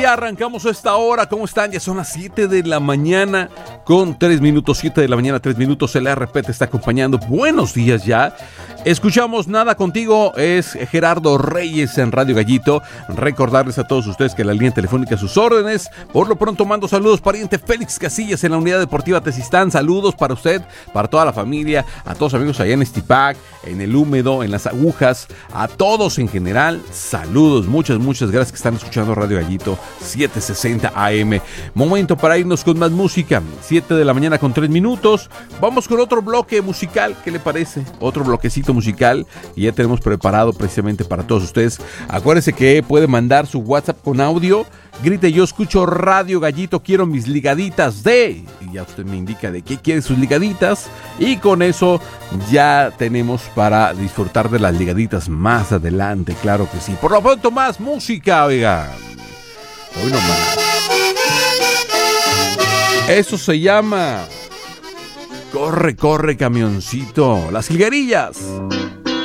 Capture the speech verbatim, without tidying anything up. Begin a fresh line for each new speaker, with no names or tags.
Ya arrancamos esta hora, ¿cómo están? Ya son las siete de la mañana con tres minutos, siete de la mañana, tres minutos, el R P te está acompañando. Buenos días ya. Escuchamos Nada Contigo, es Gerardo Reyes en Radio Gallito. Recordarles a todos ustedes que la línea telefónica a sus órdenes. Por lo pronto mando saludos, pariente Félix Casillas en la Unidad Deportiva Tezistán. Saludos para usted, para toda la familia, a todos amigos allá en Estipac, en El Húmedo, en Las Agujas, a todos en general. Saludos, muchas, muchas gracias que están escuchando Radio Gallito setecientos sesenta A M. Momento para irnos con más música. siete de la mañana con tres minutos. Vamos con otro bloque musical. ¿Qué le parece? Otro bloquecito musical y ya tenemos preparado precisamente para todos ustedes. Acuérdense que puede mandar su WhatsApp con audio. Grite: yo escucho Radio Gallito, quiero mis ligaditas de... Y ya usted me indica de qué quiere sus ligaditas. Y con eso ya tenemos para disfrutar de las ligaditas más adelante. Claro que sí. Por lo pronto más música, oigan. Hoy nomás. Eso se llama Corre, corre, camioncito. Las jilguerillas.